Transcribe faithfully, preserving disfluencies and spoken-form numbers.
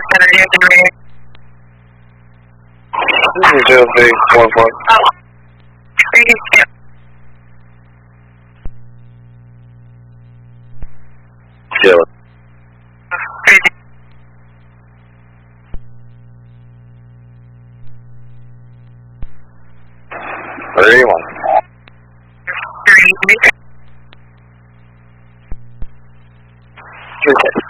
Zero three one four. Zero. Three one. Three six.